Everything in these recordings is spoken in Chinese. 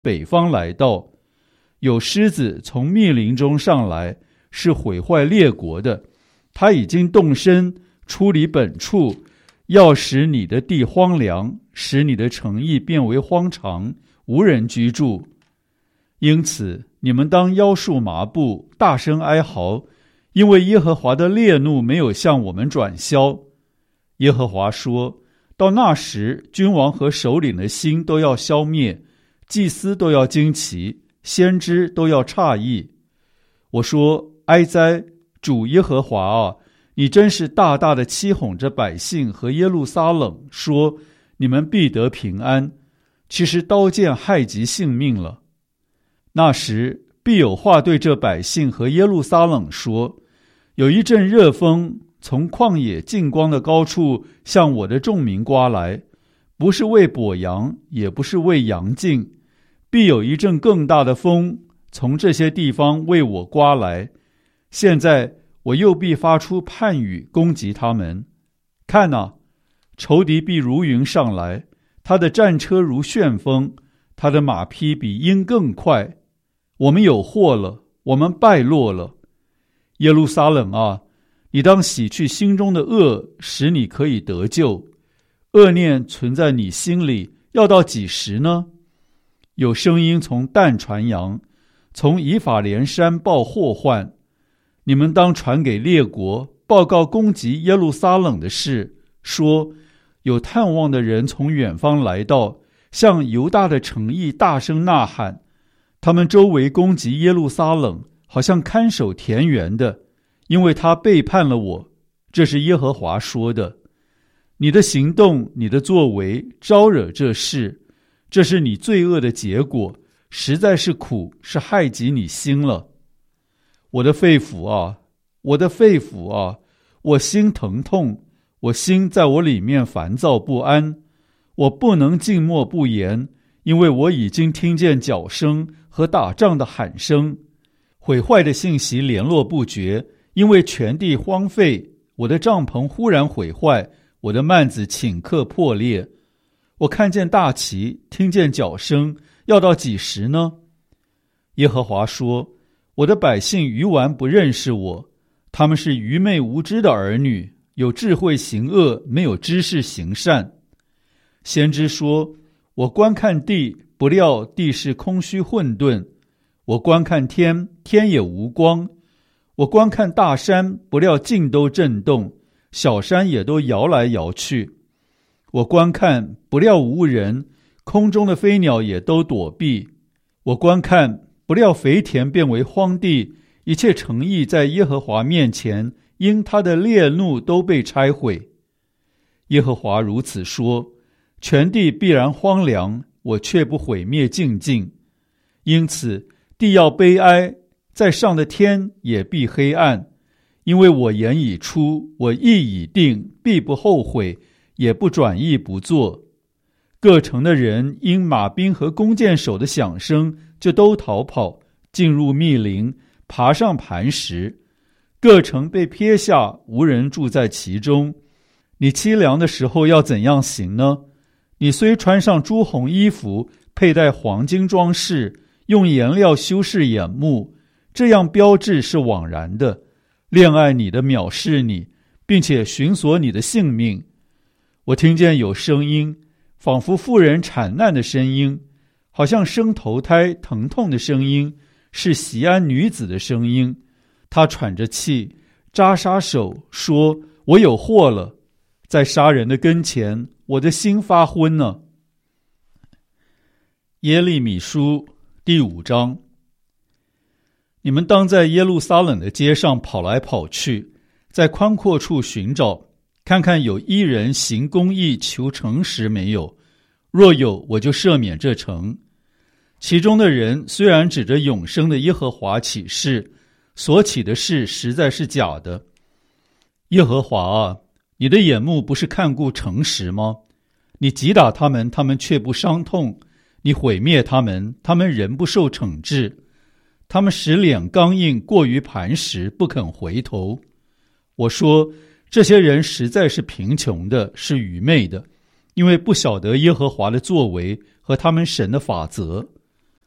北方来到，有狮子从密林中上来，是毁坏列国的。他已经动身出离本处，要使你的地荒凉，使你的城邑变为荒场，无人居住。因此你们当腰束麻布，大声哀嚎，因为耶和华的烈怒没有向我们转消。耶和华说，到那时，君王和首领的心都要消灭，祭司都要惊奇，先知都要诧异。我说，哀哉，主耶和华啊，你真是大大的欺哄着百姓和耶路撒冷，说你们必得平安，其实刀剑害及性命了。那时必有话对这百姓和耶路撒冷说，有一阵热风从旷野近光的高处向我的众民刮来，不是为跛羊，也不是为扬净，必有一阵更大的风从这些地方为我刮来。现在我又必发出判语攻击他们。看啊，仇敌必如云上来，他的战车如旋风，他的马匹比鹰更快。我们有祸了，我们败落了。耶路撒冷啊，你当洗去心中的恶，使你可以得救。恶念存在你心里，要到几时呢？有声音从但传扬，从以法莲山报祸患。你们当传给列国，报告攻击耶路撒冷的事，说有探望的人从远方来到，向犹大的城邑大声呐喊。他们周围攻击耶路撒冷，好像看守田园的，因为他背叛了我。这是耶和华说的。你的行动，你的作为招惹这事，这是你罪恶的结果，实在是苦，是害及你心了。我的肺腑啊，我的肺腑啊，我心疼痛，我心在我里面烦躁不安，我不能静默不言，因为我已经听见脚声和打仗的喊声。毁坏的信息联络不绝，因为全地荒废，我的帐篷忽然毁坏，我的幔子顷刻破裂。我看见大旗，听见脚声，要到几时呢？耶和华说，我的百姓愚顽不认识我，他们是愚昧无知的儿女，有智慧行恶，没有知识行善。先知说，我观看地，不料地是空虚混沌；我观看天，天也无光；我观看大山，不料尽都震动，小山也都摇来摇去；我观看，不料无人，空中的飞鸟也都躲避；我观看，不料肥田变为荒地，一切城邑在耶和华面前，因他的烈怒都被拆毁。耶和华如此说，全地必然荒凉，我却不毁灭净尽。因此地要悲哀，在上的天也必黑暗，因为我言已出，我意已定，必不后悔，也不转意不做。各城的人因马兵和弓箭手的响声，就都逃跑，进入密林，爬上磐石。各城被撇下，无人住在其中。你凄凉的时候要怎样行呢？你虽穿上朱红衣服，佩戴黄金装饰，用颜料修饰眼目，这样标志是枉然的。恋爱你的藐视你，并且寻索你的性命。我听见有声音，仿佛妇人产难的声音，好像生头胎疼痛的声音，是锡安女子的声音。她喘着气，扎杀手，说，我有祸了，在杀人的跟前，我的心发昏呢。耶利米书第5章。你们当在耶路撒冷的街上跑来跑去，在宽阔处寻找，看看有一人行公义求诚实没有，若有，我就赦免这城。其中的人虽然指着永生的耶和华起誓，所起的事实在是假的。耶和华啊，你的眼目不是看顾诚实吗？你击打他们，他们却不伤痛；你毁灭他们，他们仍不受惩治。他们使脸刚硬，过于磐石，不肯回头。我说，这些人实在是贫穷的，是愚昧的，因为不晓得耶和华的作为和他们神的法则。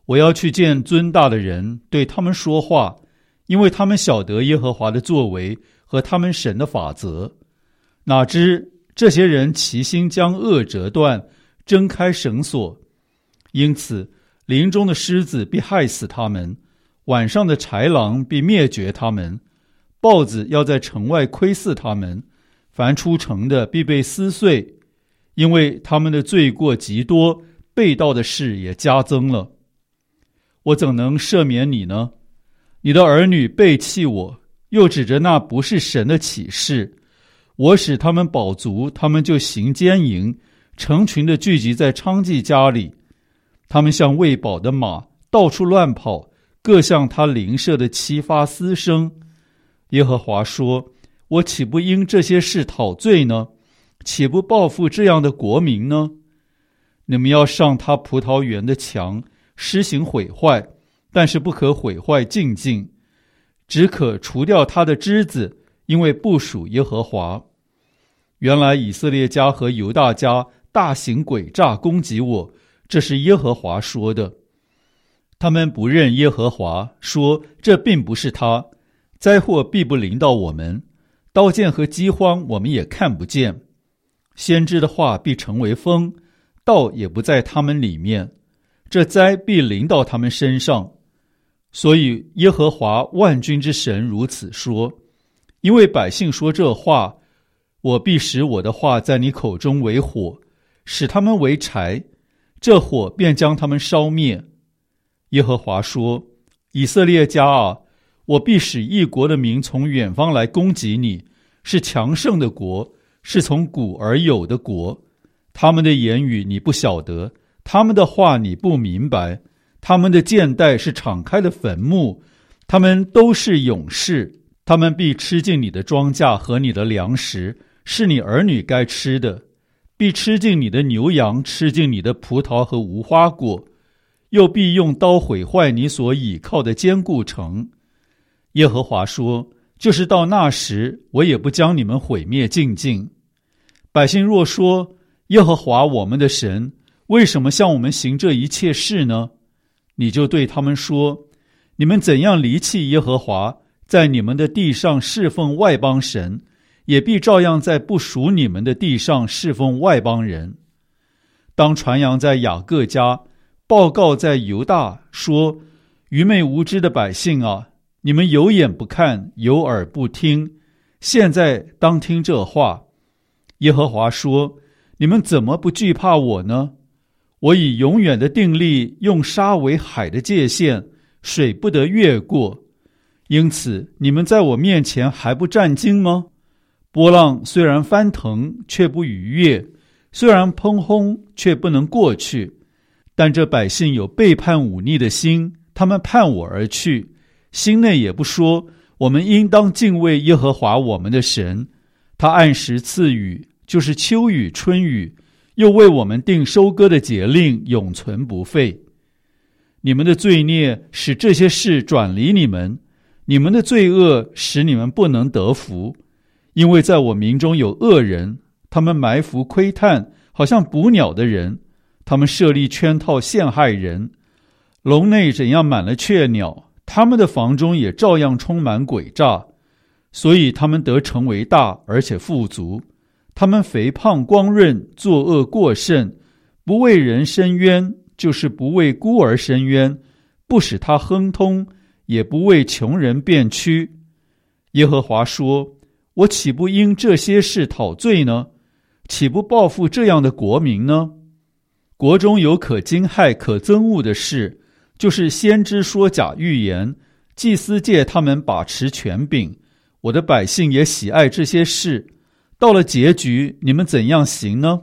我要去见尊大的人，对他们说话，因为他们晓得耶和华的作为和他们神的法则。哪知这些人齐心将恶折断，挣开绳索，因此林中的狮子必害死他们，晚上的豺狼必灭绝他们，豹子要在城外窥伺他们，凡出城的必被撕碎，因为他们的罪过极多，背道的事也加增了。我怎能赦免你呢？你的儿女背弃我，又指着那不是神的启示。我使他们饱足，他们就行奸淫，成群的聚集在娼妓家里。他们像喂饱的马，到处乱跑，各像他邻舍的妻发私生。耶和华说，我岂不因这些事讨罪呢？岂不报复这样的国民呢？你们要上他葡萄园的墙，施行毁坏，但是不可毁坏净境，只可除掉他的枝子，因为不属耶和华。原来以色列家和犹大家大行诡诈攻击我，这是耶和华说的。他们不认耶和华，说这并不是他，灾祸必不临到我们，刀剑和饥荒我们也看不见。先知的话必成为风，道也不在他们里面，这灾必临到他们身上。所以耶和华万军之神如此说，因为百姓说这话，我必使我的话在你口中为火，使他们为柴，这火便将他们烧灭。耶和华说，以色列家啊，我必使异国的民从远方来攻击你，是强盛的国，是从古而有的国。他们的言语你不晓得，他们的话你不明白，他们的箭袋是敞开的坟墓，他们都是勇士，他们必吃尽你的庄稼和你的粮食，是你儿女该吃的，必吃尽你的牛羊，吃尽你的葡萄和无花果，又必用刀毁坏你所倚靠的坚固城。耶和华说，就是到那时，我也不将你们毁灭尽尽。百姓若说，耶和华我们的神为什么向我们行这一切事呢？你就对他们说，你们怎样离弃耶和华，在你们的地上侍奉外邦神，也必照样在不属你们的地上侍奉外邦人。当传扬在雅各家，报告在犹大，说，愚昧无知的百姓啊，你们有眼不看，有耳不听，现在当听这话。耶和华说，你们怎么不惧怕我呢？我以永远的定例，用沙为海的界限，水不得越过。因此你们在我面前还不战惊吗？波浪虽然翻腾，却不逾越，虽然砰轰，却不能过去。但这百姓有背叛忤逆的心，他们叛我而去，心内也不说，我们应当敬畏耶和华我们的神。他按时赐雨，就是秋雨春雨，又为我们定收割的节令，永存不废。你们的罪孽使这些事转离你们，你们的罪恶使你们不能得福。因为在我民中有恶人，他们埋伏窥探，好像捕鸟的人，他们设立圈套陷害人。笼内怎样满了雀鸟，他们的房中也照样充满诡诈。所以他们得成为大，而且富足。他们肥胖光润，作恶过甚，不为人伸冤，就是不为孤儿伸冤，不使他亨通，也不为穷人辩屈。耶和华说，我岂不因这些事讨罪呢？岂不报复这样的国民呢？国中有可惊骇可憎恶的事，就是先知说假预言，祭司借他们把持权柄，我的百姓也喜爱这些事。到了结局，你们怎样行呢？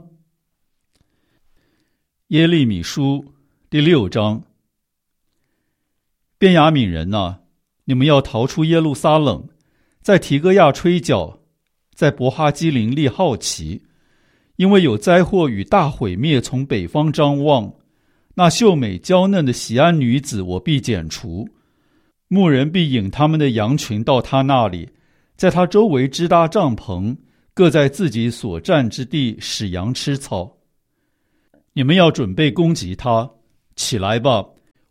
耶利米书第6章。便雅悯人啊，你们要逃出耶路撒冷，在提哥亚吹角，在伯哈基林立号旗，因为有灾祸与大毁灭从北方张望。那秀美娇嫩的锡安女子我必剪除，牧人必引他们的羊群到他那里，在他周围支搭帐篷，各在自己所占之地使羊吃草。你们要准备攻击他，起来吧，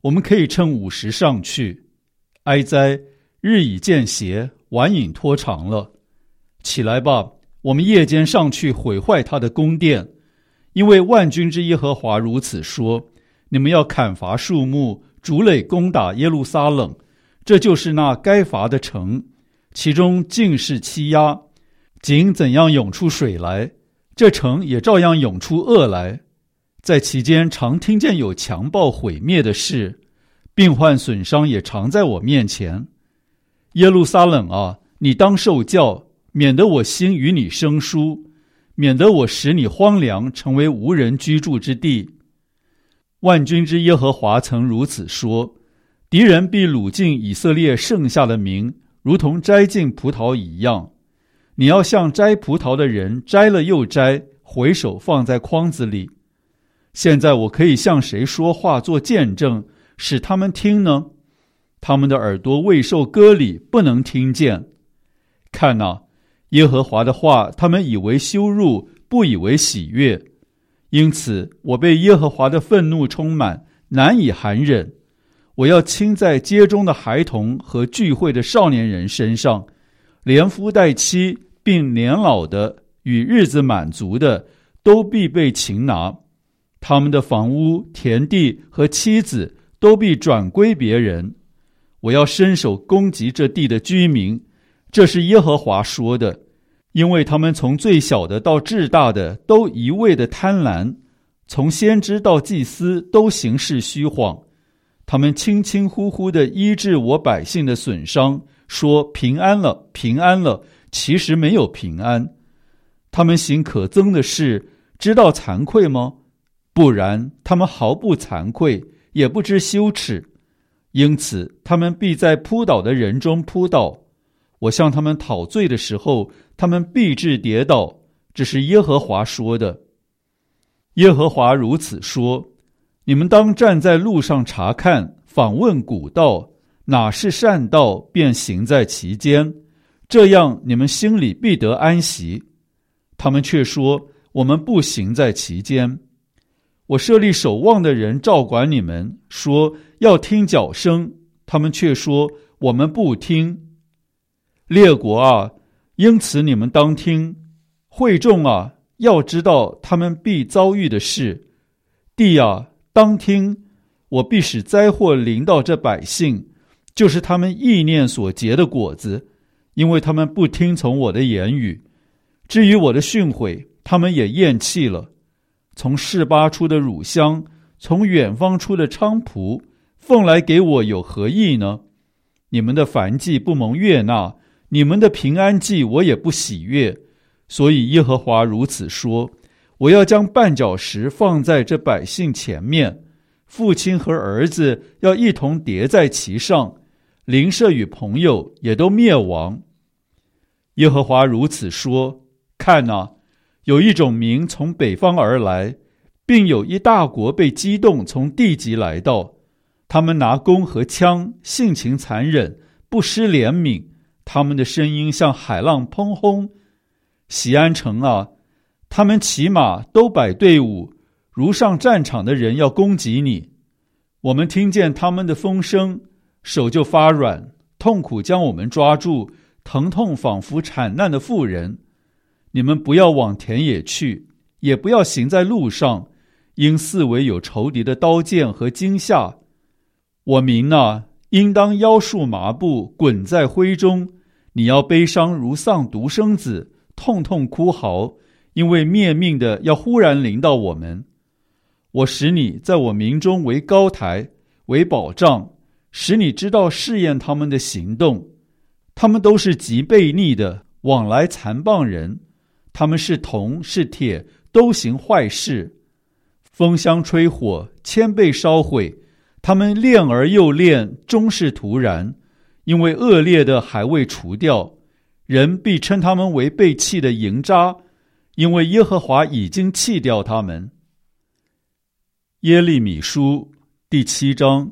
我们可以趁午时上去。哀哉，日已渐斜，晚影拖长了。起来吧，我们夜间上去毁坏他的宫殿，因为万军之耶和华如此说：你们要砍伐树木，筑垒攻打耶路撒冷，这就是那该伐的城，其中尽是欺压。井怎样涌出水来，这城也照样涌出恶来。在其间常听见有强暴毁灭的事，病患损伤也常在我面前。耶路撒冷啊，你当受教，免得我心与你生疏，免得我使你荒凉，成为无人居住之地。万军之耶和华曾如此说：敌人必掳尽以色列剩下的民，如同摘尽葡萄一样。你要像摘葡萄的人，摘了又摘，回手放在筐子里。现在我可以向谁说话做见证，使他们听呢？他们的耳朵未受割礼，不能听见。看哪，耶和华的话，他们以为羞辱，不以为喜悦。因此我被耶和华的愤怒充满，难以含忍。我要倾在街中的孩童和聚会的少年人身上，连夫带妻并年老的与日子满足的，都必被擒拿。他们的房屋、田地和妻子都必转归别人。我要伸手攻击这地的居民，这是耶和华说的。因为他们从最小的到至大的都一味的贪婪，从先知到祭司都行事虚谎。他们轻轻呼呼地医治我百姓的损伤，说平安了，平安了，其实没有平安。他们行可憎的事，知道惭愧吗？不然，他们毫不惭愧，也不知羞耻。因此，他们必在扑倒的人中扑倒。我向他们讨罪的时候，他们必致跌倒。这是耶和华说的。耶和华如此说：你们当站在路上查看，访问古道，哪是善道，便行在其间，这样你们心里必得安息。他们却说：我们不行在其间。我设立守望的人照管你们，说要听脚声，他们却说我们不听。列国啊，因此你们当听；会众啊，要知道他们必遭遇的事。地啊，当听，我必使灾祸临到这百姓，就是他们意念所结的果子，因为他们不听从我的言语。至于我的训诲，他们也厌弃了。从示巴出的乳香，从远方出的菖蒲，奉来给我有何益呢？你们的燔祭不蒙悦纳，你们的平安祭我也不喜悦。所以耶和华如此说：我要将绊脚石放在这百姓前面，父亲和儿子要一同叠在其上，邻舍与朋友也都灭亡。耶和华如此说：看哪，有一种民从北方而来，并有一大国被激动从地极来到。他们拿弓和枪，性情残忍，不失怜悯。他们的声音像海浪砰轰。锡安城啊，他们骑马都摆队伍，如上战场的人要攻击你。我们听见他们的风声，手就发软，痛苦将我们抓住，疼痛仿佛产难的妇人。你们不要往田野去，也不要行在路上，因四围有仇敌的刀剑和惊吓。我民啊，应当腰束麻布，滚在灰中。你要悲伤如丧独生子，痛痛哭嚎，因为灭命的要忽然临到我们。我使你在我民中为高台，为保障，使你知道试验他们的行动。他们都是极悖逆的，往来残谤人。他们是铜是铁，都行坏事。风箱吹火，铅被烧毁。他们炼而又炼，终是徒然，因为恶劣的还未除掉。人必称他们为被弃的营渣，因为耶和华已经弃掉他们。耶利米书第7章。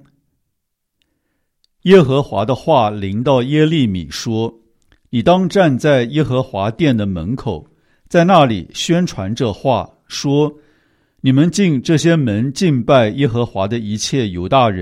耶和华的话临到耶利米说：你当站在耶和华殿的门口，在那里宣传这话，说：你们进这些门敬拜耶和华的一切犹大人，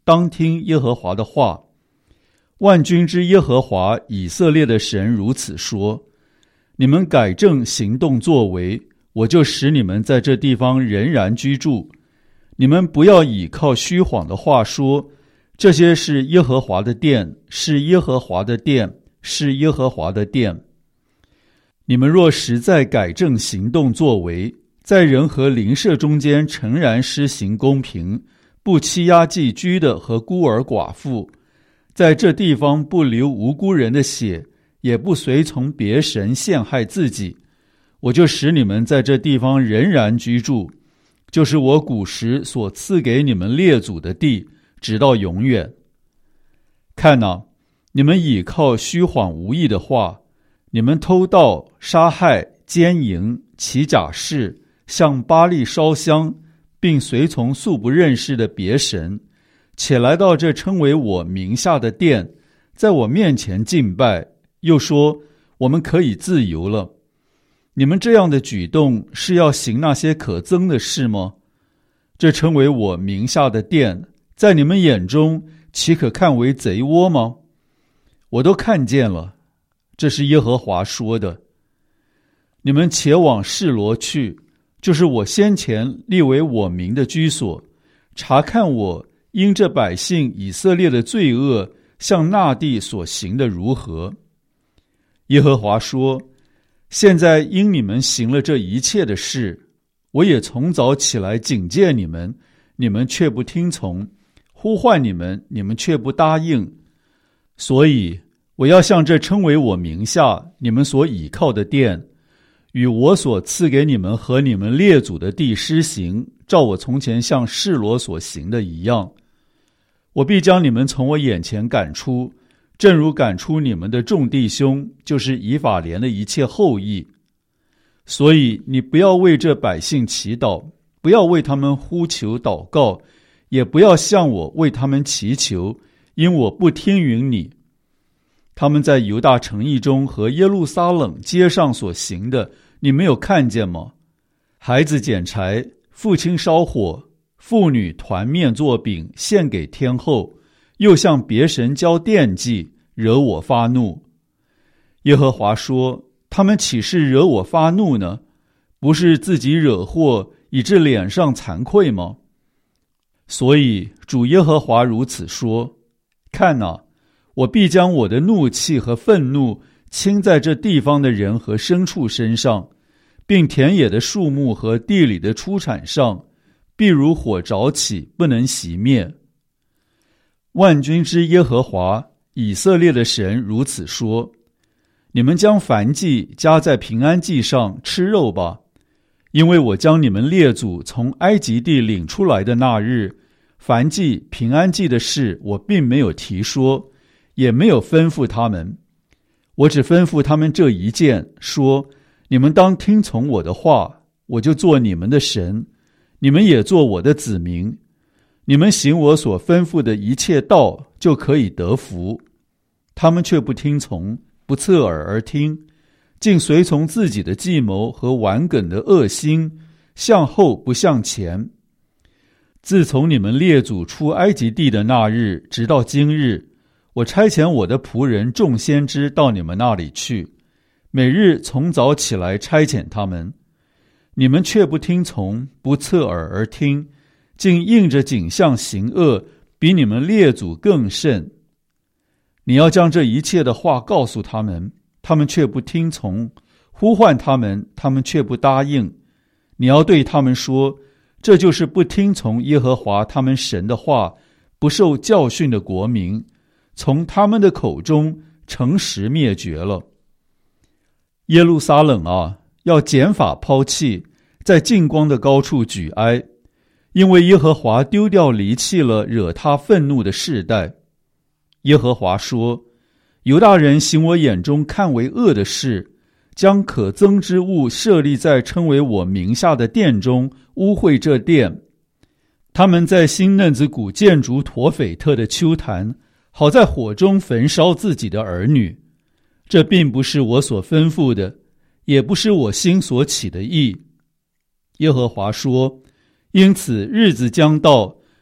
当听耶和华的话。万军之耶和华以色列的神如此说：你们改正行动作为，我就使你们在这地方仍然居住。你们不要倚靠虚谎的话说，这些是耶和华的殿，是耶和华的殿，是耶和华的殿。你们若实在改正行动作为，在人和邻舍中间诚然施行公平，不欺压寄居的和孤儿寡妇，在这地方不流无辜人的血，也不随从别神陷害自己，我就使你们在这地方仍然居住，就是我古时所赐给你们列祖的地，直到永远。看哪，你们倚靠虚谎无益的话，你们偷盗、杀害、奸淫、起假誓，向巴力烧香，并随从素不认识的别神，且来到这称为我名下的殿，在我面前敬拜，又说我们可以自由了。你们这样的举动是要行那些可憎的事吗？这称为我名下的殿，在你们眼中岂可看为贼窝吗？我都看见了，这是耶和华说的。你们且往示罗去，就是我先前立为我名的居所，查看我因这百姓以色列的罪恶向那地所行的如何。耶和华说，现在因你们行了这一切的事，我也从早起来警戒你们，你们却不听从，呼唤你们，你们却不答应。所以我要向这称为我名下你们所倚靠的殿，与我所赐给你们和你们列祖的地施行，照我从前向示罗所行的一样。我必将你们从我眼前赶出，正如赶出你们的众弟兄，就是以法莲的一切后裔。所以你不要为这百姓祈祷，不要为他们呼求祷告，也不要向我为他们祈求，因我不听允你。他们在犹大城邑中和耶路撒冷街上所行的，你没有看见吗？孩子捡柴，父亲烧火，妇女团面做饼献给天后，又向别神交奠祭，惹我发怒。耶和华说，他们岂是惹我发怒呢？不是自己惹祸，以致脸上惭愧吗？所以主耶和华如此说，看哪，我必将我的怒气和愤怒倾在这地方的人和牲畜身上，并田野的树木和地里的出产上，必如火着起，不能熄灭。万军之耶和华以色列的神如此说，你们将燔祭加在平安祭上，吃肉吧，因为我将你们列祖从埃及地领出来的那日，燔祭平安祭的事我并没有提说，也没有吩咐他们，我只吩咐他们这一件，说你们当听从我的话，我就做你们的神，你们也做我的子民，你们行我所吩咐的一切道，就可以得福。他们却不听从，不侧耳而听，竟随从自己的计谋和顽梗的恶心，向后不向前。自从你们列祖出埃及地的那日，直到今日，我差遣我的仆人众先知到你们那里去，每日从早起来差遣他们，你们却不听从，不侧耳而听，竟应着景象行恶，比你们列祖更甚。你要将这一切的话告诉他们，他们却不听从，呼唤他们，他们却不答应。你要对他们说，这就是不听从耶和华他们神的话，不受教训的国民，从他们的口中诚实灭绝了。耶路撒冷啊，要剪发抛弃，在净光的高处举哀，因为耶和华丢掉离弃了惹他愤怒的世代。耶和华说，犹大人行我眼中看为恶的事，将可憎之物设立在称为我名下的殿中，污秽这殿。他们在新嫩子谷建筑陀斐特的丘坛，好在火中焚烧自己的儿女。这并不是我所吩咐的，也不是我心所起的意。耶和华说，因此日子将到，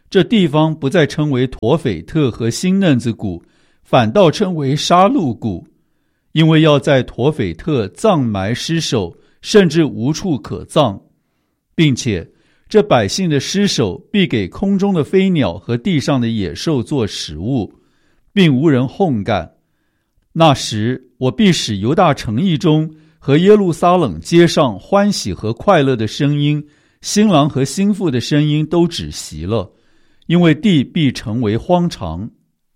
这地方不再称为陀斐特和新嫩子谷，反倒称为杀戮谷，因为要在陀斐特葬埋尸首，甚至无处可葬，并且这百姓的尸首必给空中的飞鸟和地上的野兽做食物，并无人烘干。那时我必使犹大城邑中和耶路撒冷街上欢喜和快乐的声音，新郎和新妇的声音都止息了，因为地必成为荒场。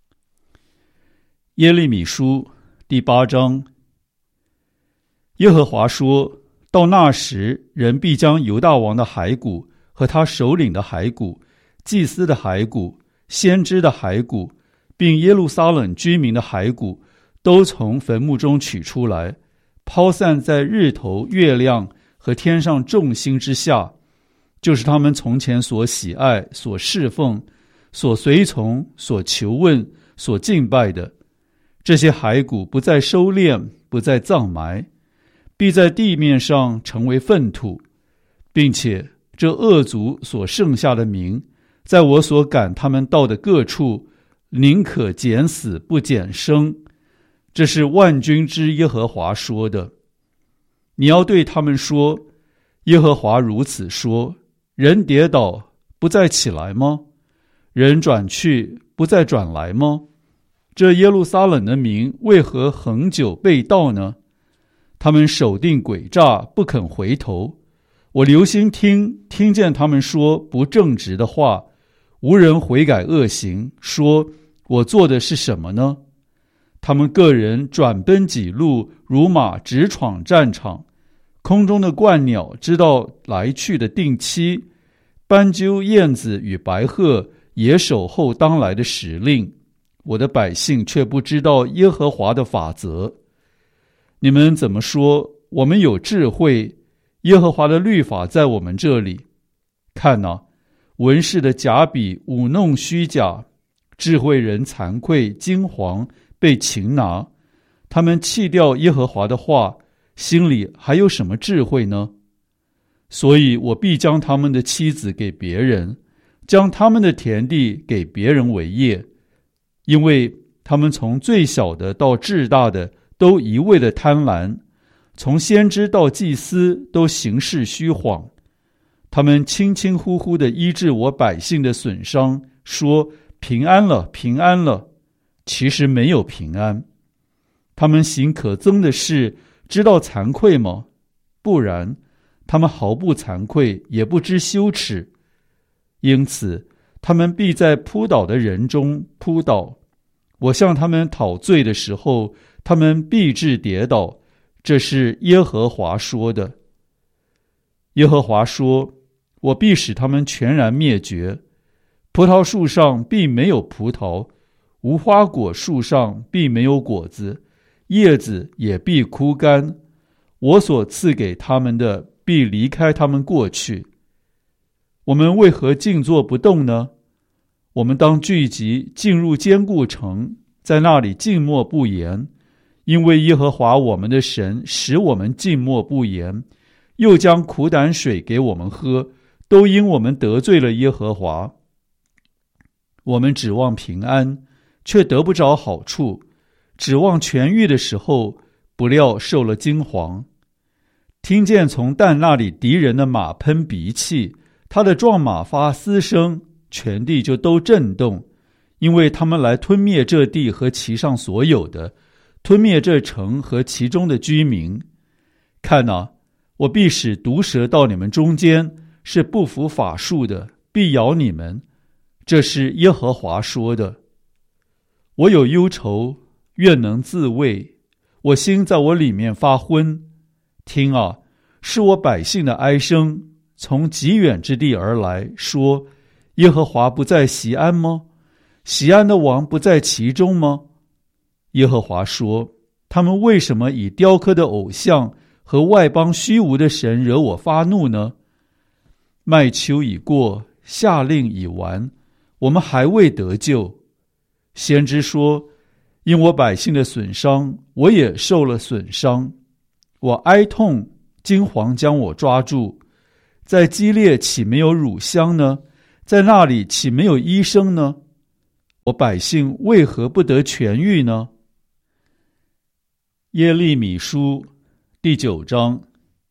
耶利米书第8章。耶和华说，到那时，人必将犹大王的骸骨和他首领的骸骨、祭司的骸骨、先知的骸骨，并耶路撒冷居民的骸骨，都从坟墓中取出来，抛散在日头、月亮和天上众星之下，就是他们从前所喜爱、所侍奉、所随从、所求问、所敬拜的。这些骸骨不再收敛，不再葬埋，必在地面上成为粪土，并且这恶族所剩下的民，在我所赶他们到的各处，宁可减死不减生。这是万军之耶和华说的。你要对他们说，耶和华如此说，人跌倒不再起来吗？人转去不再转来吗？这耶路撒冷的民为何恒久被盗呢？他们守定诡诈，不肯回头。我留心听见他们说不正直的话，无人悔改恶行，说我做的是什么呢？他们个人转奔己路，如马直闯战场。空中的鹳鸟知道来去的定期，斑鸠、燕子与白鹤也守候当来的时令。我的百姓却不知道耶和华的法则。你们怎么说我们有智慧？耶和华的律法在我们这里。看哪，文士的假笔舞弄虚假，智慧人惭愧惊惶，被擒拿。他们弃掉耶和华的话，心里还有什么智慧呢？所以我必将他们的妻子给别人，将他们的田地给别人为业，因为他们从最小的到至大的都一味的贪婪，从先知到祭司都行事虚谎。他们轻轻呼呼地医治我百姓的损伤，说平安了，平安了，其实没有平安。他们行可憎的事，知道惭愧吗？不然，他们毫不惭愧，也不知羞耻。因此，他们必在扑倒的人中扑倒。我向他们讨罪的时候，他们必致跌倒。这是耶和华说的。耶和华说，我必使他们全然灭绝。葡萄树上必没有葡萄，无花果树上必没有果子，叶子也必枯干。我所赐给他们的必离开他们过去。我们为何静坐不动呢？我们当聚集进入坚固城，在那里静默不言，因为耶和华我们的神使我们静默不言，又将苦胆水给我们喝，都因我们得罪了耶和华。我们指望平安，却得不着好处；指望痊愈的时候，不料受了惊惶。听见从但那里敌人的马喷鼻气，他的壮马发嘶声，全地就都震动，因为他们来吞灭这地和其上所有的，吞灭这城和其中的居民。看哪，我必使毒蛇到你们中间，是不服法术的，必咬你们。这是耶和华说的。我有忧愁，愿能自慰，我心在我里面发昏。听啊，是我百姓的哀声，从极远之地而来，说，耶和华不在锡安吗？锡安的王不在其中吗？耶和华说，他们为什么以雕刻的偶像和外邦虚无的神惹我发怒呢？麦秋已过，夏令已完，我们还未得救。先知说，因我百姓的损伤，我也受了损伤。我哀痛，惊惶将我抓住。在基列岂没有乳香呢？ 在那里岂没有医生呢？我百姓为何不得痊愈呢？耶利米书第9章。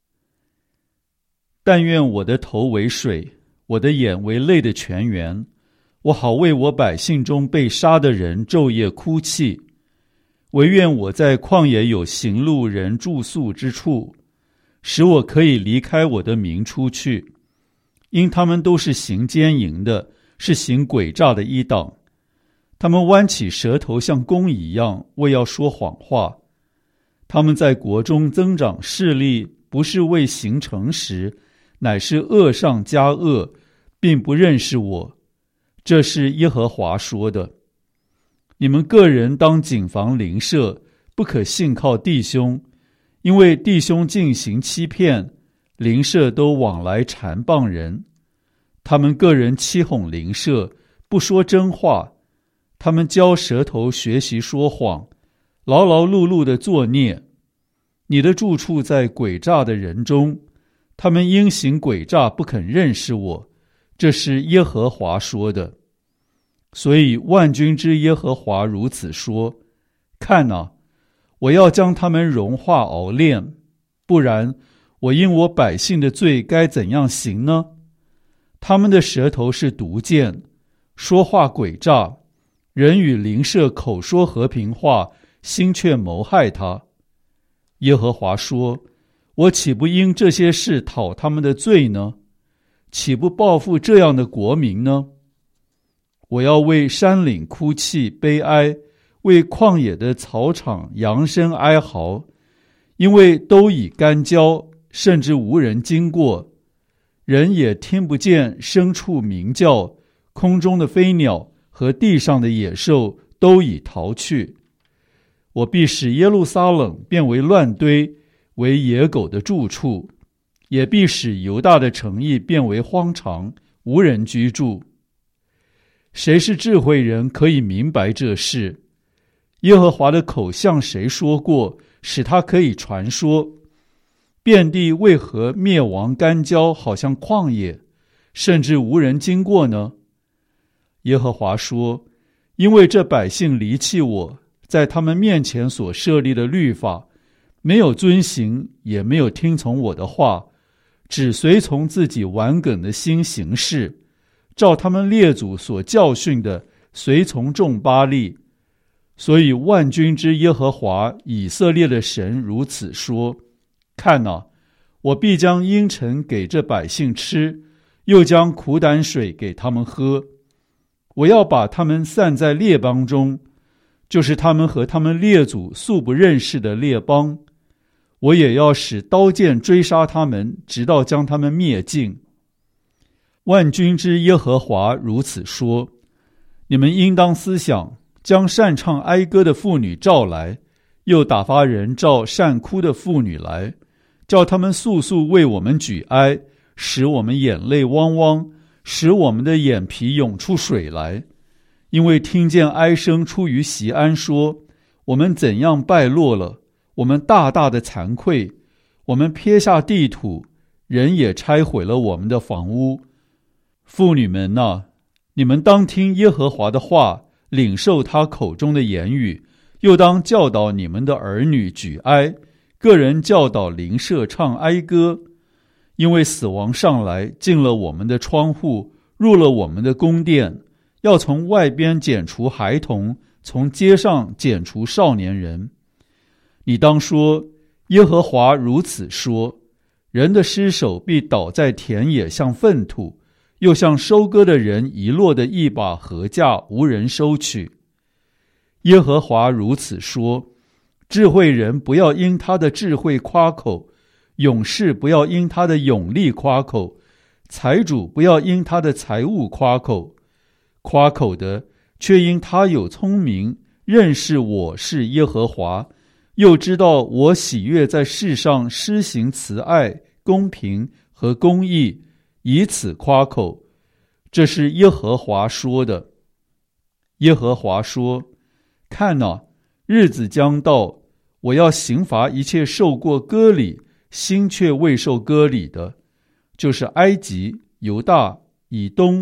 但愿我的头为水，我的眼为泪的泉源，我好为我百姓中被杀的人昼夜哭泣。惟愿我在旷野有行路人住宿之处，使我可以离开我的民出去。因他们都是行奸淫的，是行诡诈的一党。他们弯起舌头像弓一样，为要说谎话。他们在国中增长势力，不是为行诚实，乃是恶上加恶，并不认识我。这是耶和华说的。你们个人当谨防邻舍，不可信靠弟兄，因为弟兄进行欺骗，邻舍都往来缠谤人。他们个人欺哄邻舍，不说真话。他们教舌头学习说谎，劳劳碌碌的作孽。你的住处在诡诈的人中，他们因行诡诈不肯认识我。这是耶和华说的。所以万军之耶和华如此说：看哪，我要将他们融化熬炼，不然我因我百姓的罪该怎样行呢？他们的舌头是毒箭，说话诡诈，人与邻舍口说和平话，心却谋害他。耶和华说：我岂不因这些事讨他们的罪呢？岂不报复这样的国民呢？我要为山岭哭泣悲哀，为旷野的草场扬声哀嚎，因为都已干焦，甚至无人经过，人也听不见牲畜鸣叫，空中的飞鸟和地上的野兽都已逃去。我必使耶路撒冷变为乱堆，为野狗的住处，也必使犹大的城邑变为荒场，无人居住。谁是智慧人，可以明白这事？耶和华的口向谁说过，使他可以传说？遍地为何灭亡干焦，好像旷野，甚至无人经过呢？耶和华说：因为这百姓离弃我，在他们面前所设立的律法，没有遵行，也没有听从我的话，只随从自己顽梗的心行事，照他们列祖所教训的，随从众巴力。所以万军之耶和华以色列的神如此说：看哪，我必将阴沉给这百姓吃，又将苦胆水给他们喝。我要把他们散在列邦中，就是他们和他们列祖素不认识的列邦。我也要使刀剑追杀他们，直到将他们灭尽。万军之耶和华如此说：你们应当思想，将擅唱哀歌的妇女召来，又打发人召善哭的妇女来，叫他们速速为我们举哀，使我们眼泪汪汪，使我们的眼皮涌出水来。因为听见哀声出于锡安，说：我们怎样败落了，我们大大的惭愧，我们撇下地土，人也拆毁了我们的房屋。妇女们哪，你们当听耶和华的话，领受他口中的言语，又当教导你们的儿女举哀，个人教导邻舍唱哀歌。因为死亡上来，进了我们的窗户，入了我们的宫殿，要从外边剪除孩童，从街上剪除少年人。你当说：耶和华如此说：人的尸首必倒在田野，像粪土，又像收割的人遗落的一把禾稼，无人收取。耶和华如此说：智慧人不要因他的智慧夸口，勇士不要因他的勇力夸口，财主不要因他的财物夸口。夸口的却因他有聪明，认识我是耶和华，又知道我喜悦在世上施行慈爱、公平和公义，以此夸口。这是耶和华说的。耶和华说：看哪，日子将到，我要刑罚一切受过割礼，心却未受割礼的，就是埃及、犹大、以东、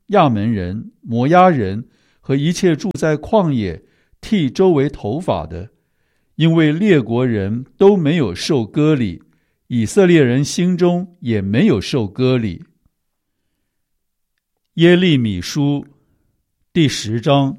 亚门人、摩押人和一切住在旷野剃周围头发的，因为列国人都没有受割礼，以色列人心中也没有受割礼。耶利米书第10章。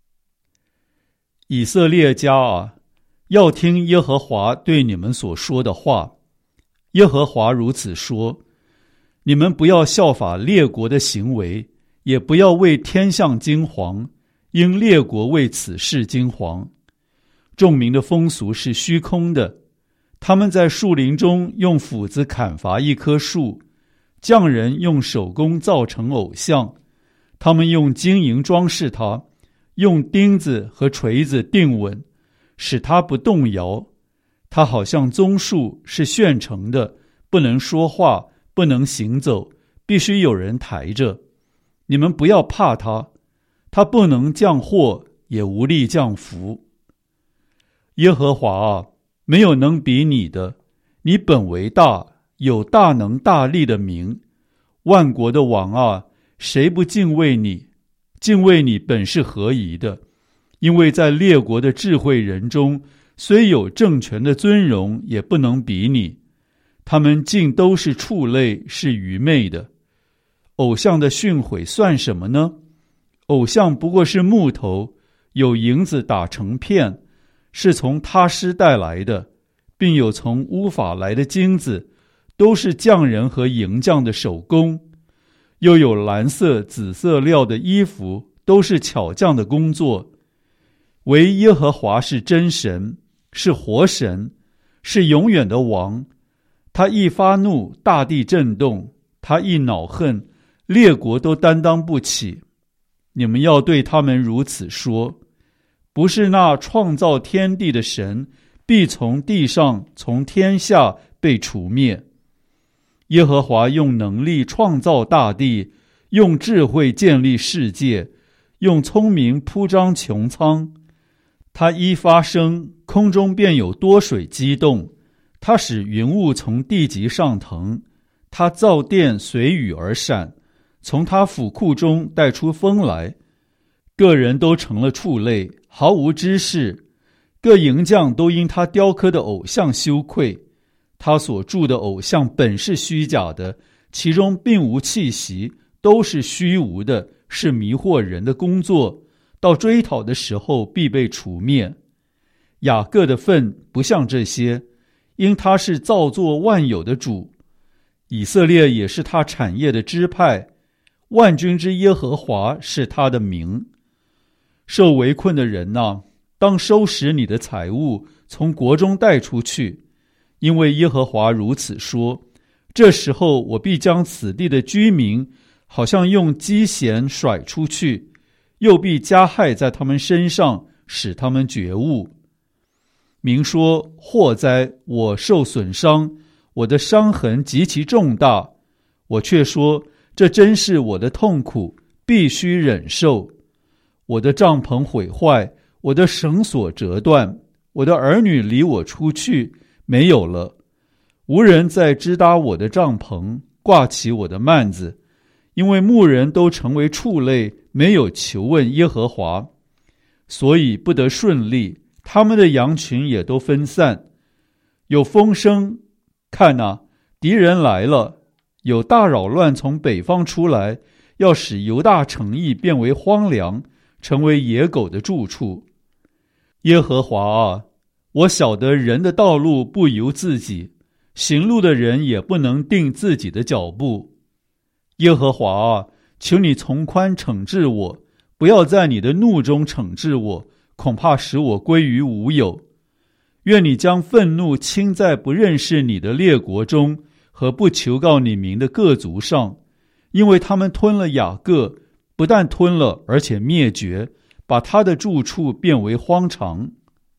以色列家啊，要听耶和华对你们所说的话。耶和华如此说：你们不要效法列国的行为，也不要为天象惊惶，因列国为此事惊惶。众民的风俗是虚空的，他们在树林中用斧子砍伐一棵树，匠人用手工造成偶像，他们用金银装饰它，用钉子和锤子钉稳，使它不动摇。它好像棕树，是现成的，不能说话，不能行走，必须有人抬着。你们不要怕它，它不能降祸，也无力降福。耶和华啊，没有能比你的，你本为大，有大能大力的名。万国的王啊，谁不敬畏你？敬畏你本是合宜的，因为在列国的智慧人中，虽有政权的尊荣，也不能比你。他们尽都是畜类，是愚昧的。偶像的训诲算什么呢？偶像不过是木头，有银子打成片，是从他施带来的，并有从乌法来的金子，都是匠人和银匠的手工。又有蓝色、紫色料的衣服，都是巧匠的工作。唯耶和华是真神，是活神，是永远的王。他一发怒，大地震动；他一恼恨，列国都担当不起。你们要对他们如此说：不是那创造天地的神，必从地上、从天下被除灭。耶和华用能力创造大地，用智慧建立世界，用聪明铺张穹苍。他一发声，空中便有多水激动。他使云雾从地极上腾，他造电随雨而闪，从他府库中带出风来。个人都成了畜类，毫无知识。各银匠都因他雕刻的偶像羞愧。他所铸的偶像本是虚假的，其中并无气息，都是虚无的，是迷惑人的工作。到追讨的时候必被除灭。雅各的份不像这些，因他是造作万有的主。以色列也是他产业的支派，万军之耶和华是他的名。受围困的人啊，当收拾你的财物，从国中带出去，因为耶和华如此说：这时候我必将此地的居民好像用机弦甩出去，又必加害在他们身上，使他们觉悟。民说：祸哉，我受损伤，我的伤痕极其重大。我却说：这真是我的痛苦，必须忍受。我的帐篷毁坏，我的绳索折断，我的儿女离我出去，没有了。无人再支搭我的帐篷，挂起我的幔子，因为牧人都成为畜类，没有求问耶和华，所以不得顺利。他们的羊群也都分散。有风声，看哪，敌人来了，有大扰乱从北方出来，要使犹大城邑变为荒凉，成为野狗的住处。耶和华啊，我晓得人的道路不由自己，行路的人也不能定自己的脚步。耶和华啊，求你从宽惩治我，不要在你的怒中惩治我，恐怕使我归于无有。愿你将愤怒倾在不认识你的列国中，和不求告你名的各族上，因为他们吞了雅各，不但吞了，而且灭绝，把他的住处变为荒场。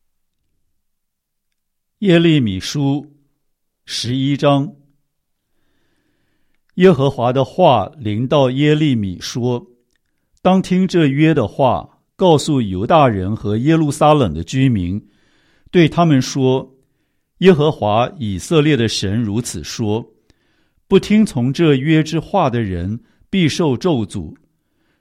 耶利米书11章。耶和华的话临到耶利米说：当听这约的话，告诉犹大人和耶路撒冷的居民，对他们说：耶和华以色列的神如此说：不听从这约之话的人必受咒诅，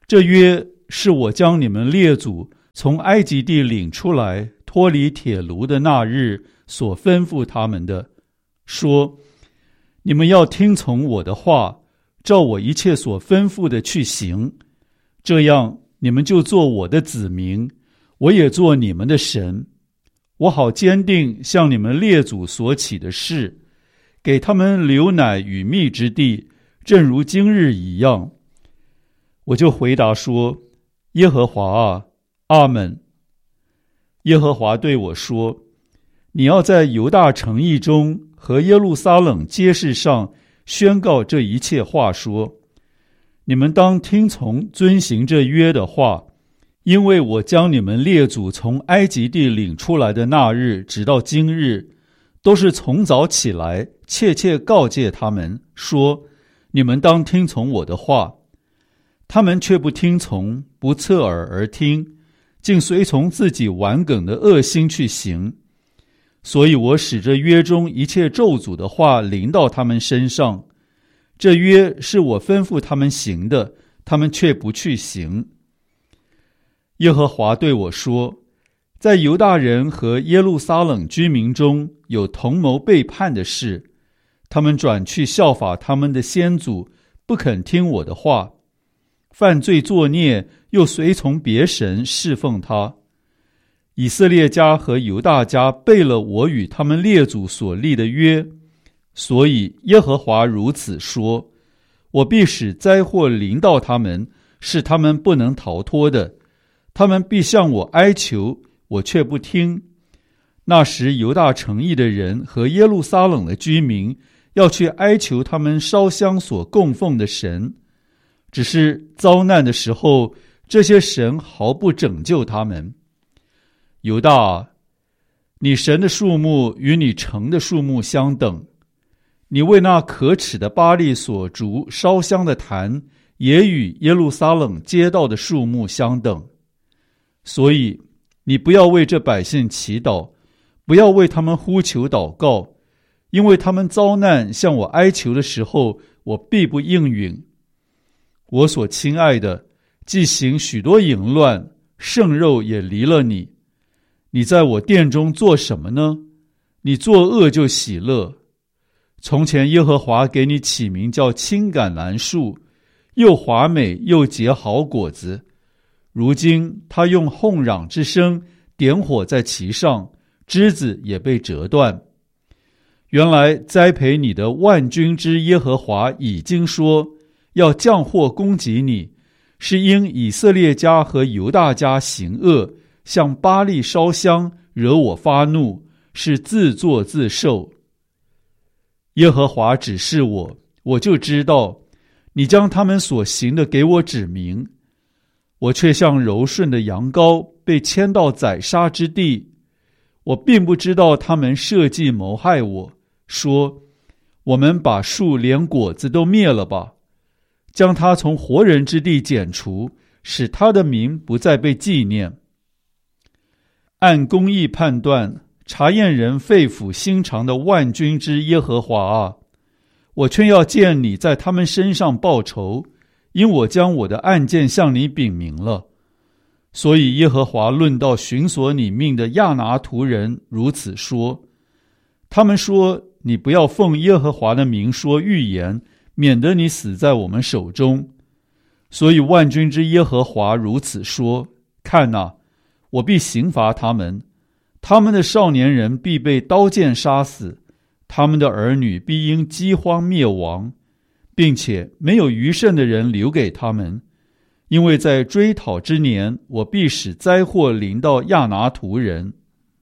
这约是我将你们列祖从埃及地领出来，脱离铁炉的那日所吩咐他们的，说：你们要听从我的话，照我一切所吩咐的去行，这样你们就做我的子民，我也做你们的神。我好坚定向你们列祖所起的事，给他们流奶与蜜之地，正如今日一样。我就回答说：耶和华啊，阿们。耶和华对我说：你要在犹大城邑中和耶路撒冷街市上宣告这一切话，说：你们当听从遵行这约的话，因为我将你们列祖从埃及地领出来的那日直到今日，都是从早起来切切告诫他们说：你们当听从我的话。他们却不听从，不侧耳而听，竟随从自己顽梗的恶心去行。所以我使这约中一切咒诅的话临到他们身上。这约是我吩咐他们行的，他们却不去行。耶和华对我说：在犹大人和耶路撒冷居民中有同谋背叛的事，他们转去效法他们的先祖，不肯听我的话，犯罪作孽，又随从别神侍奉他。以色列家和犹大家背了我与他们列祖所立的约，所以耶和华如此说：我必使灾祸临到他们，是他们不能逃脱的。他们必向我哀求，我却不听。那时犹大城邑的人和耶路撒冷的居民要去哀求他们烧香所供奉的神，只是遭难的时候，这些神毫不拯救他们。犹大，你神的数目与你城的数目相等，你为那可耻的巴力所筑烧香的坛，也与耶路撒冷街道的数目相等。所以你不要为这百姓祈祷，不要为他们呼求祷告，因为他们遭难向我哀求的时候，我必不应允。我所亲爱的，既行许多淫乱，圣肉也离了你。你在我殿中做什么呢？你作恶就喜乐。从前耶和华给你起名叫青橄榄树，又华美又结好果子。如今他用哄嚷之声点火在其上，枝子也被折断。原来栽培你的万军之耶和华已经说，要降祸攻击你，是因以色列家和犹大家行恶，向巴力烧香，惹我发怒，是自作自受。耶和华指示我，我就知道，你将他们所行的给我指明。我却像柔顺的羊羔，被牵到宰杀之地。我并不知道他们设计谋害我，说：我们把树连果子都灭了吧，将他从活人之地剪除，使他的名不再被纪念。按公义判断，查验人肺腑心肠的万军之耶和华啊，我却要见你在他们身上报仇，因我将我的案件向你禀明了。所以耶和华论到寻索你命的亚拿图人如此说：他们说，你不要奉耶和华的名说预言，免得你死在我们手中。所以万军之耶和华如此说：看哪，我必刑罚他们，他们的少年人必被刀剑杀死，他们的儿女必因饥荒灭亡，并且没有余剩的人留给他们。因为在追讨之年，我必使灾祸临到亚拿图人。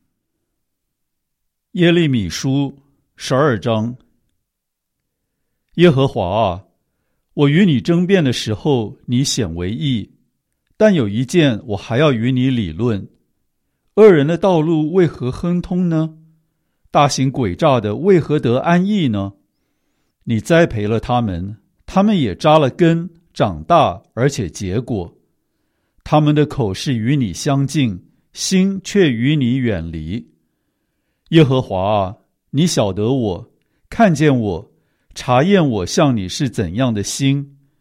耶利米书12章。耶和华啊，我与你争辩的时候，你显为义，但有一件我还要与你理论：恶人的道路为何亨通呢？大行诡诈的为何得安逸呢？你栽培了他们，他们也扎了根，长大而且结果。他们的口是与你相近，心却与你远离。耶和华啊，你晓得我，看见我，查验我向你是怎样的心。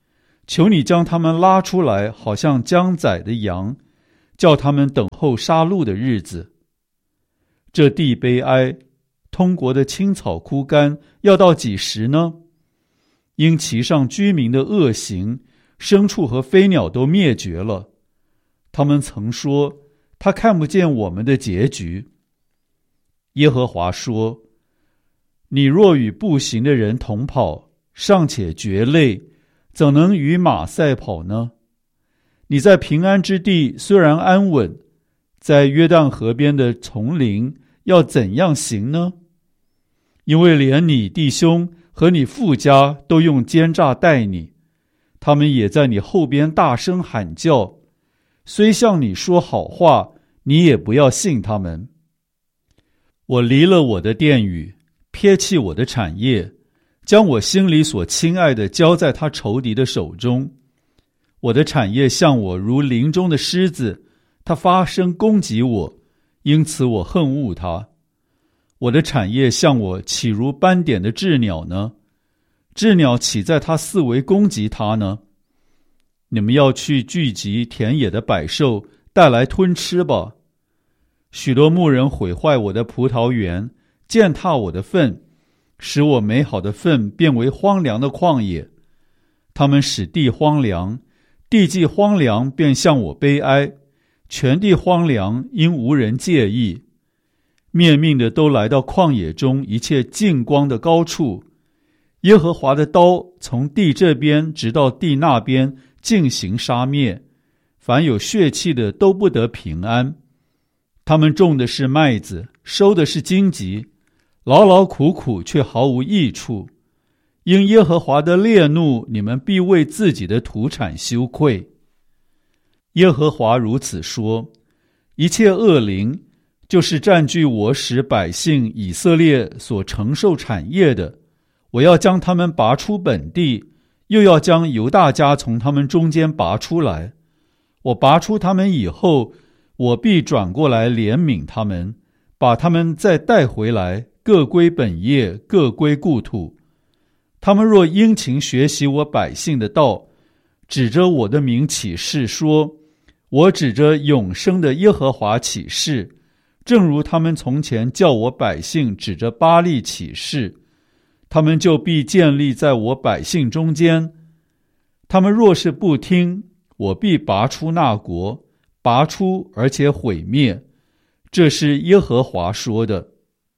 求你将他们拉出来，好像将宰的羊，叫他们等候杀戮的日子。这地悲哀，通国的青草枯干，要到几时呢？因其上居民的恶行，牲畜和飞鸟都灭绝了。他们曾说，他看不见我们的结局。耶和华说，你若与步行的人同跑，尚且觉累，怎能与马赛跑呢？你在平安之地虽然安稳，在约旦河边的丛林要怎样行呢？因为连你弟兄和你父家都用奸诈待你，他们也在你后边大声喊叫，虽向你说好话，你也不要信他们。我离了我的殿宇，撇弃我的产业，将我心里所亲爱的交在他仇敌的手中。我的产业向我如林中的狮子，他发声攻击我，因此我恨恶他。我的产业向我岂如斑点的鸷鸟呢？鸷鸟岂在他四围攻击他呢？你们要去聚集田野的百兽，带来吞吃吧。许多牧人毁坏我的葡萄园，践踏我的粪，使我美好的粪变为荒凉的旷野。他们使地荒凉，地既荒凉，便向我悲哀，全地荒凉，因无人介意。灭命的都来到旷野中一切净光的高处，耶和华的刀从地这边直到地那边进行杀灭，凡有血气的都不得平安。他们种的是麦子，收的是荆棘，劳劳苦苦却毫无益处。因耶和华的烈怒，你们必为自己的土产羞愧。耶和华如此说，一切恶灵，就是占据我使百姓以色列所承受产业的，我要将他们拔出本地，又要将犹大家从他们中间拔出来。我拔出他们以后，我必转过来怜悯他们，把他们再带回来，各归本业，各归故土。他们若殷勤学习我百姓的道，指着我的名起誓说，我指着永生的耶和华起誓，正如他们从前叫我百姓指着巴力起誓，他们就必建立在我百姓中间。他们若是不听，我必拔出那国，拔出而且毁灭。这是耶和华说的。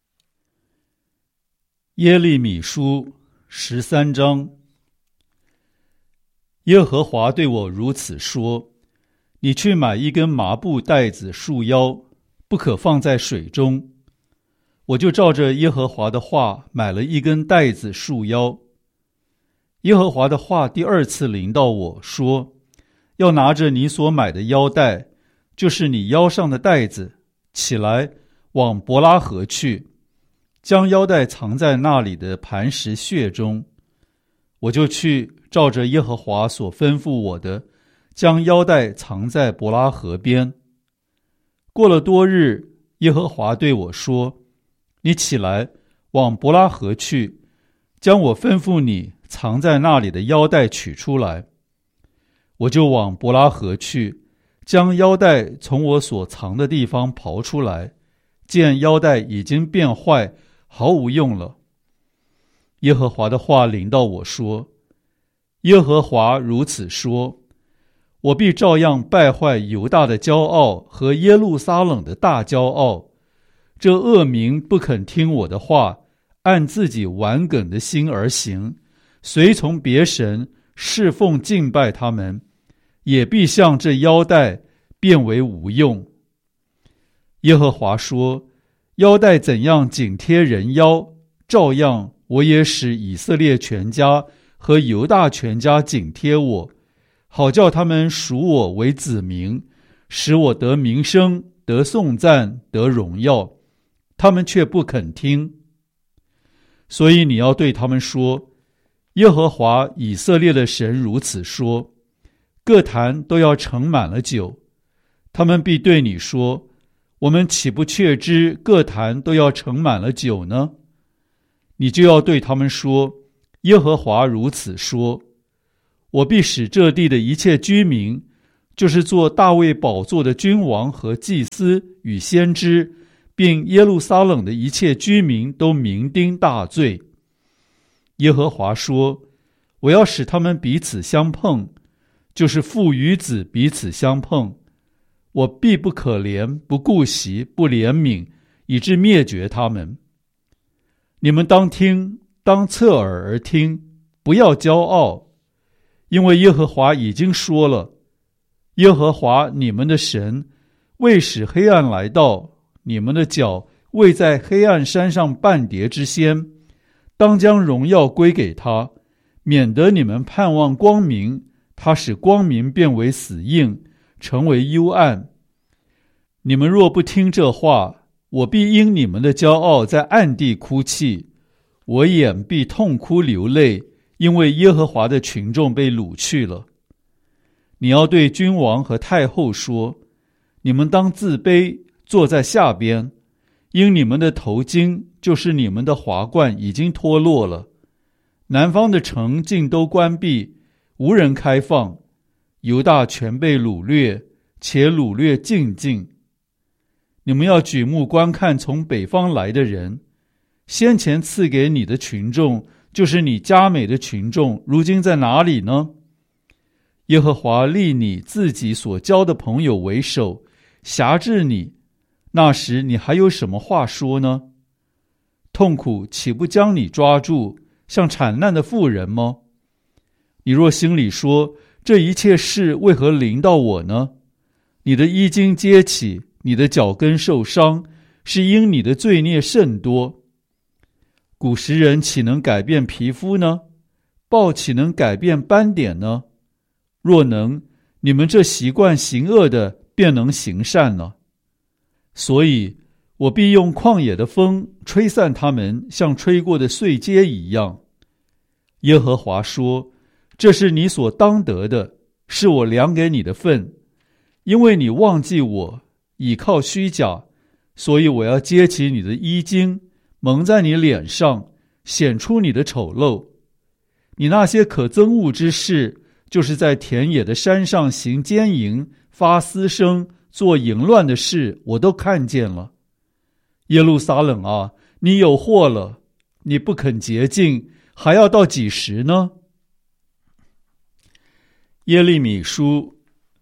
耶利米书13章。耶和华对我如此说，你去买一根麻布带子束腰，不可放在水中。我就照着耶和华的话买了一根带子束腰。耶和华的话第二次临到我说，要拿着你所买的腰带，就是你腰上的带子，起来往伯拉河去，将腰带藏在那里的磐石穴中。我就去照着耶和华所吩咐我的，将腰带藏在伯拉河边。过了多日，耶和华对我说，你起来往伯拉河去，将我吩咐你藏在那里的腰带取出来。我就往伯拉河去，将腰带从我所藏的地方刨出来，见腰带已经变坏，毫无用了。耶和华的话临到我说，耶和华如此说，我必照样败坏犹大的骄傲和耶路撒冷的大骄傲。这恶民不肯听我的话，按自己顽梗的心而行，随从别神，侍奉敬拜他们，也必像这腰带变为无用。耶和华说，腰带怎样紧贴人腰，照样我也使以色列全家和犹大全家紧贴我，好叫他们属我为子民，使我得名声，得颂赞，得荣耀。他们却不肯听。所以你要对他们说，耶和华以色列的神如此说，各坛都要盛满了酒。他们必对你说，我们岂不确知各坛都要盛满了酒呢？你就要对他们说，耶和华如此说， 我必使这地的一切居民，就是做大卫宝座的君王和祭司与先知，并耶路撒冷的一切居民都酩酊大醉。耶和华说，我要使他们彼此相碰，就是父与子彼此相碰。我必不可怜，不顾惜，不怜悯，以致灭绝他们。你们当听，当侧耳而听，不要骄傲，因为耶和华已经说了，耶和华你们的神未使黑暗来到，你们的脚未在黑暗山上半跌之先，当将荣耀归给他，免得你们盼望光明，他使光明变为死印，成为幽暗。你们若不听这话，我必因你们的骄傲在暗地哭泣，我眼必痛哭流泪，因为耶和华的群众被掳去了。你要对君王和太后说，你们当自卑，坐在下边，因你们的头巾，就是你们的华冠已经脱落了。南方的城尽都关闭，无人开放，犹大全被掳掠，且掳掠尽尽。你们要举目观看从北方来的人，先前赐给你的群众，就是你佳美的群众，如今在哪里呢？耶和华立你自己所交的朋友为首，辖制你，那时你还有什么话说呢？痛苦岂不将你抓住，像产难的妇人吗？你若心里说，这一切事为何临到我呢？你的衣襟揭起，你的脚跟受伤，是因你的罪孽甚多。古时人岂能改变皮肤呢？豹岂能改变斑点呢？若能，你们这习惯行恶的便能行善了。所以我必用旷野的风吹散他们，像吹过的碎秸一样。耶和华说，这是你所当得的，是我量给你的份。因为你忘记我，倚靠虚假，所以我要揭起你的衣襟，蒙在你脸上，显出你的丑陋。你那些可憎恶之事，就是在田野的山上行奸淫，发私声，做淫乱的事，我都看见了。耶路撒冷啊，你有祸了，你不肯洁净，还要到几时呢？耶利米书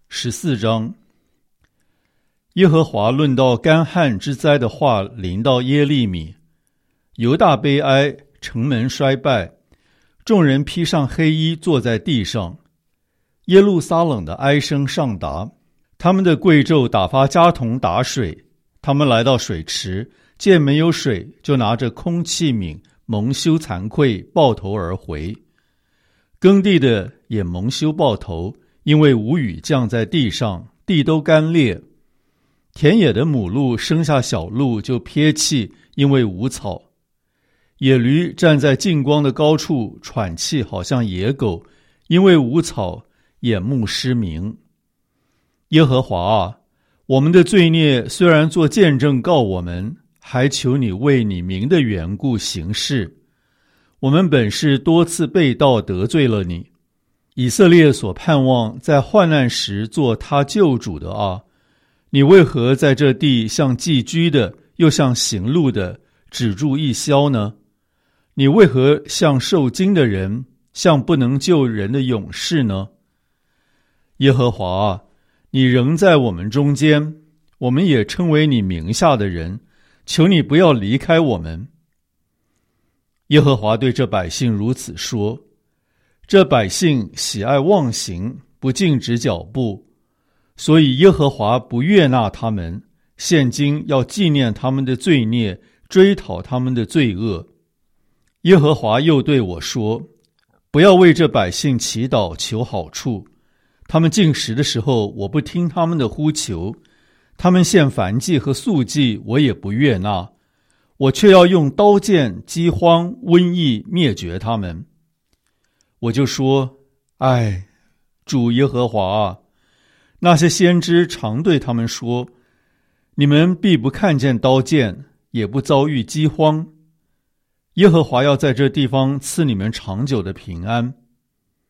14章。耶和华论到干旱之灾的话临到耶利米。犹大悲哀，城门衰败，众人披上黑衣坐在地上。耶路撒冷的哀声上达，他们的贵胄打发家童打水，他们来到水池，见没有水，就拿着空器皿，蒙羞惭愧，抱头而回。耕地的也蒙羞抱头，因为无雨降在地上，地都干裂。田野的母鹿生下小鹿就撇弃，因为无草。野驴站在近光的高处喘气，好像野狗，因为无草，眼目失明。耶和华啊，我们的罪孽虽然做见证告我们，还求你为你名的缘故行事。我们本是多次背道得罪了你。以色列所盼望在患难时做他救主的啊，你为何在这地像寄居的，又像行路的，止住一宵呢？你为何像受惊的人，像不能救人的勇士呢？耶和华啊，你仍在我们中间，我们也称为你名下的人，求你不要离开我们。耶和华对这百姓如此说，这百姓喜爱妄行，不禁止脚步，所以耶和华不悦纳他们，现今要纪念他们的罪孽，追讨他们的罪恶。耶和华又对我说，不要为这百姓祈祷求好处，他们进食的时候，我不听他们的呼求，他们献燔祭和素祭，我也不悦纳，我却要用刀剑、饥荒、瘟疫灭绝他们。我就说，唉，主耶和华啊，那些先知常对他们说，你们必不看见刀剑，也不遭遇饥荒。耶和华要在这地方赐你们长久的平安。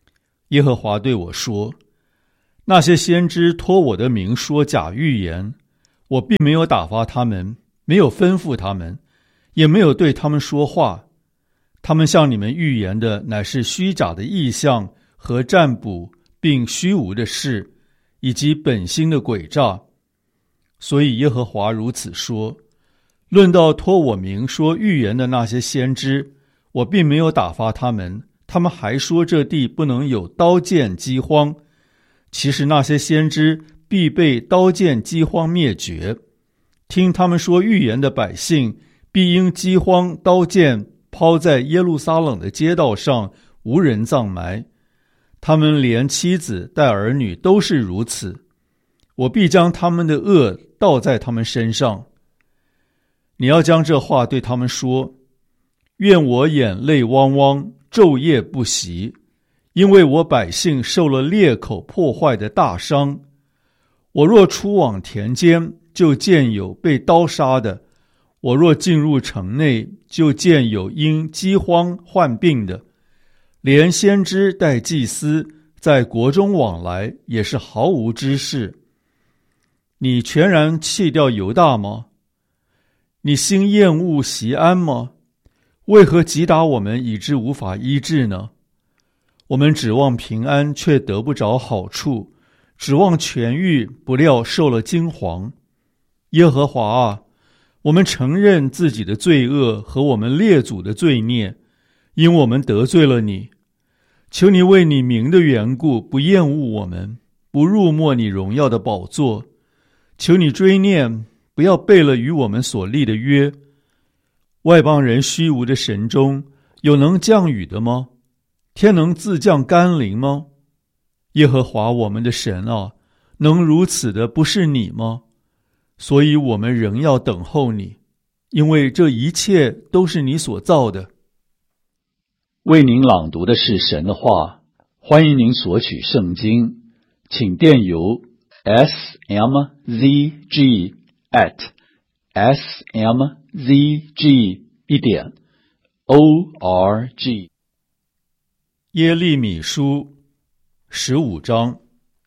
耶和华对我说：那些先知托我的名说假预言，我并没有打发他们，没有吩咐他们，也没有对他们说话。他们向你们预言的乃是虚假的异象和占卜，并虚无的事，以及本心的诡诈。所以耶和华如此说：论到托我名说预言的那些先知，我并没有打发他们，他们还说这地不能有刀剑饥荒。其实那些先知必被刀剑饥荒灭绝。听他们说预言的百姓，必因饥荒刀剑抛在耶路撒冷的街道上，无人葬埋。他们连妻子带儿女都是如此。我必将他们的恶倒在他们身上。你要将这话对他们说：愿我眼泪汪汪，昼夜不息，因为我百姓受了裂口破坏的大伤。我若出往田间，就见有被刀杀的；我若进入城内，就见有因饥荒患病的。连先知带祭司在国中往来，也是毫无知识。你全然弃掉犹大吗？你心厌恶锡安吗？为何击打我们，以致无法医治呢？我们指望平安，却得不着好处；指望痊愈，不料受了惊惶。耶和华啊，我们承认自己的罪恶和我们列祖的罪孽，因我们得罪了你。求你为你名的缘故，不厌恶我们，不辱没你荣耀的宝座。求你追念，不要背了与我们所立的约。外邦人虚无的神中，有能降雨的吗？天能自降甘霖吗？耶和华我们的神啊，能如此的不是你吗？所以我们仍要等候你，因为这一切都是你所造的。 为您朗读的是神的话，欢迎您索取圣经，请电邮 smzg@smzg.org。 耶利米书15章。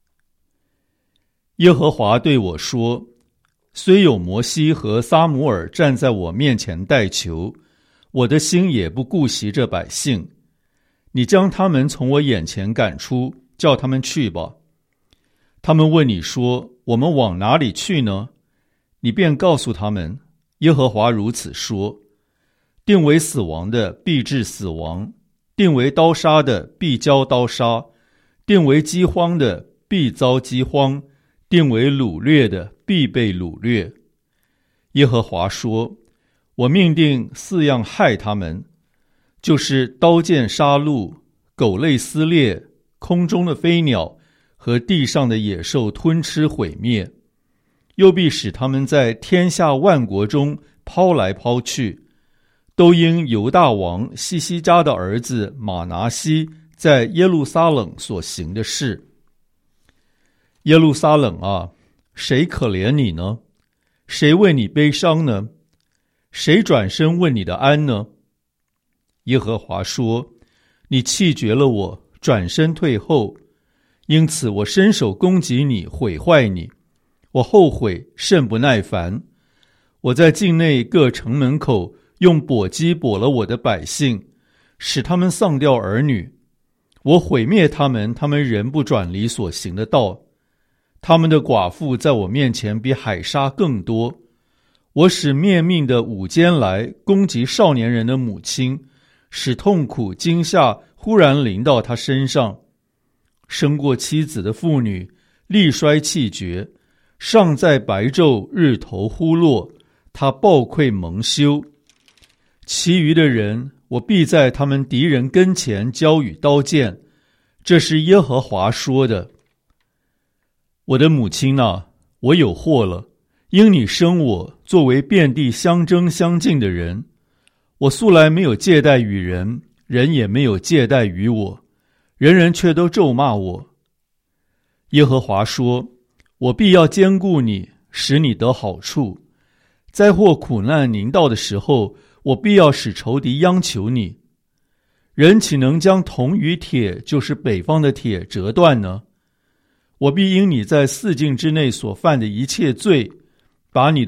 耶和华对我说：虽有摩西和撒母耳站在我面前代求，我的心也不顾惜这百姓。你将他们从我眼前赶出，叫他们去吧。他们问你说：我们往哪里去呢？你便告诉他们：耶和华如此说：定为死亡的必致死亡，定为刀杀的必遭刀杀，定为饥荒的必遭饥荒，定为掳掠的必被掳掠。耶和华说：我命定4样害他们，就是刀剑杀戮、狗类撕裂、空中的飞鸟和地上的野兽吞吃毁灭，又必使他们在天下万国中抛来抛去，都因犹大王西西家的儿子马拿西在耶路撒冷所行的事。耶路撒冷啊，谁可怜你呢？谁为你悲伤呢？谁转身问你的安呢？耶和华说：你弃绝了我，转身退后，因此我伸手攻击你，毁坏你。我后悔，甚不耐烦。我在境内各城门口用簸箕簸了我的百姓，使他们丧掉儿女。我毁灭他们，他们仍不转离所行的道。他们的寡妇在我面前比海沙更多。我使灭命的午间来攻击少年人的母亲，使痛苦惊吓忽然临到他身上。生过妻子的妇女力衰气绝，尚在白昼日头忽落，他暴溃蒙羞。其余的人，我必在他们敌人跟前交与刀剑。这是耶和华说的。我的母亲啊，我有祸了，因你生我作为遍地相争相竞的人。我素来没有借贷与人，人也没有借贷于我，人人却都咒骂我。耶和华说：我必要兼顾你，使你得好处。灾祸苦难临到的时候，我必要使仇敌央求你。 人岂能将铜与铁，就是北方的铁折断呢？我必因你在4境之内所犯的一切罪，把你